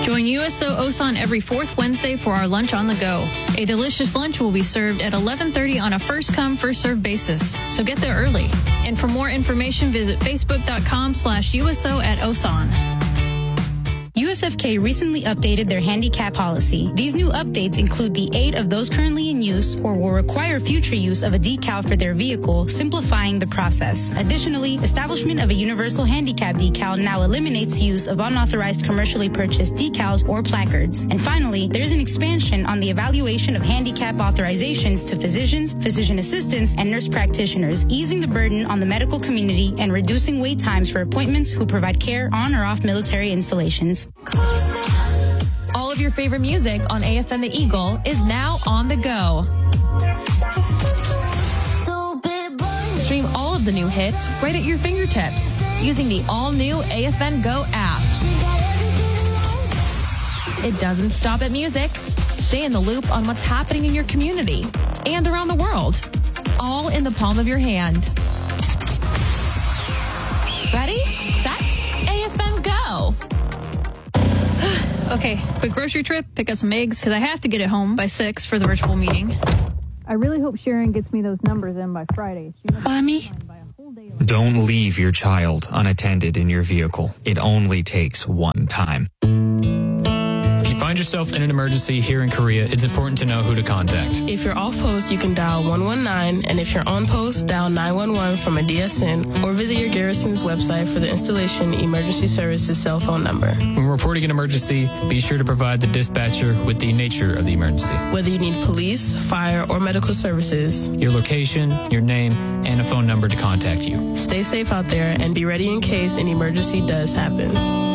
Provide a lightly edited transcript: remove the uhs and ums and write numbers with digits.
Join USO Osan every fourth Wednesday for our Lunch on the Go. A delicious lunch will be served at 11:30 on a first-come, first-served basis. So get there early. And for more information, visit facebook.com/USO@Osan. USFK recently updated their handicap policy. These new updates include the aid of those currently in use or will require future use of a decal for their vehicle, simplifying the process. Additionally, establishment of a universal handicap decal now eliminates use of unauthorized commercially purchased decals or placards. And finally, there's an expansion on the evaluation of handicap authorizations to physicians, physician assistants, and nurse practitioners, easing the burden on the medical community and reducing wait times for appointments who provide care on or off military installations. All of your favorite music on AFN The Eagle is now on the go. Stream all of the new hits right at your fingertips using the all-new AFN Go app. It doesn't stop at music. Stay in the loop on what's happening in your community and around the world, all in the palm of your hand. Ready, set, AFN Go. Okay, quick grocery trip, pick up some eggs, because I have to get it home by 6 for the virtual meeting. I really hope Sharon gets me those numbers in by Friday. Mommy? Don't leave your child unattended in your vehicle. It only takes one time. If you find yourself in an emergency here in Korea, it's important to know who to contact. If you're off post, you can dial 119, and if you're on post, dial 911 from a DSN, or visit your garrison's website for the installation emergency services cell phone number. When reporting an emergency, be sure to provide the dispatcher with the nature of the emergency. Whether you need police, fire, or medical services, your location, your name, and a phone number to contact you. Stay safe out there and be ready in case an emergency does happen.